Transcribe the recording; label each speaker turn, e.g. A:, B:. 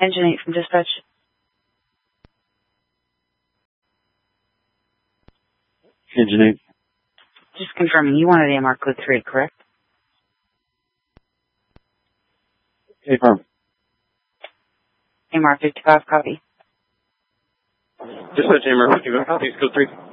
A: Engine 8 from dispatch.
B: Engine 8.
A: Just confirming, you wanted AMR code 3, correct?
B: Affirm.
A: AMR 55, copy.
B: Dispatch AMR 55, copies, code 3.